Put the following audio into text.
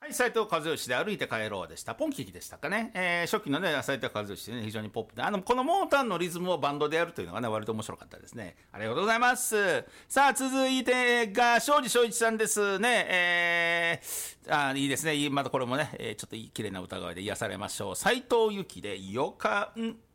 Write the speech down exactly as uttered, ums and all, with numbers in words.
斉藤和義で歩いて帰ろうでした。ポンキキでしたかね。えー、初期のね、斉藤和義ね、非常にポップで、あの、このモーターのリズムをバンドでやるというのがね、割と面白かったですね。ありがとうございます。さあ、続いてが、庄司正一さんですね。えー、あ、いいですね。またこれもね、えー、ちょっと綺麗な歌声で癒されましょう。斉藤由貴で、よかん。